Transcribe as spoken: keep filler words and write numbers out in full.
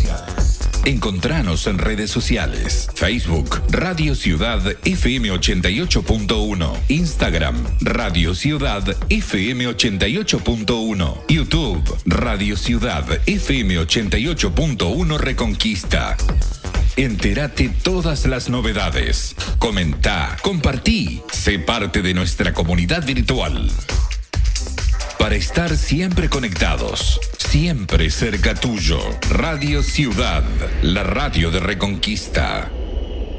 Encontranos en redes sociales: Facebook, Radio Ciudad F M ochenta y ocho punto uno, Instagram, Radio Ciudad F M ochenta y ocho punto uno, YouTube, Radio Ciudad F M ochenta y ocho punto uno Reconquista. Entérate todas las novedades. Comenta, compartí, sé parte de nuestra comunidad virtual. Para estar siempre conectados, siempre cerca tuyo. Radio Ciudad, la radio de Reconquista.